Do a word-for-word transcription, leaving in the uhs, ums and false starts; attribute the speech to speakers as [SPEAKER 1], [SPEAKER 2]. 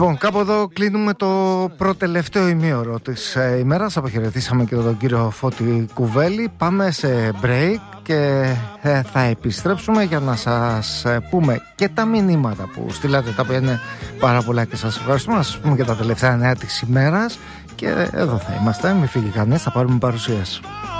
[SPEAKER 1] Λοιπόν, κάπου εδώ κλείνουμε το προτελευταίο ημίωρο της ε, ημέρας. Αποχαιρετήσαμε και τον κύριο Φώτη Κουβέλη. Πάμε σε break και ε, θα επιστρέψουμε για να σας ε, πούμε και τα μηνύματα που στείλατε, τα οποία είναι πάρα πολλά και σας ευχαριστούμε. Να σας πούμε και τα τελευταία νέα της ημέρας. Και εδώ θα είμαστε, μην φύγει κανείς, θα πάρουμε παρουσίαση.